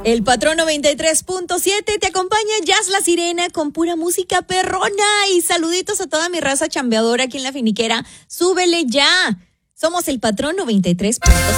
El Patrón 93.7 te acompaña Jazz La Sirena con pura música perrona y saluditos a toda mi raza chambeadora aquí en La Finiquera. Súbele ya. Somos el Patrón 93.7.